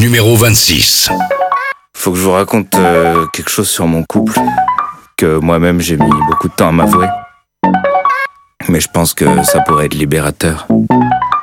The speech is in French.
numéro 26. Faut que je vous raconte quelque chose sur mon couple que moi-même j'ai mis beaucoup de temps à m'avouer. Mais je pense que ça pourrait être libérateur.